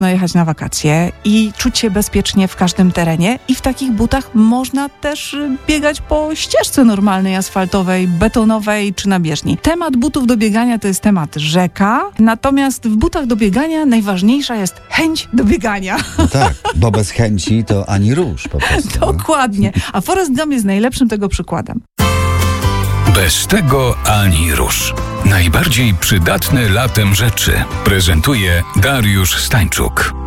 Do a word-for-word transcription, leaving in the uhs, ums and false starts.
no, jechać na wakacje i czuć się bezpiecznie w każdym terenie i w takich butach można też biegać po ścieżce normalnej, asfaltowej, betonowej czy na bieżni. Temat butów do biegania to jest temat rzeka, natomiast w butach do biegania najważniejsza jest chęć do biegania. No tak, bo bez chęci to ani rusz po prostu. Dokładnie, a Forrest Gump jest najlepszym tego przykładem. Bez tego ani rusz. Najbardziej przydatne latem rzeczy prezentuje Dariusz Stańczuk.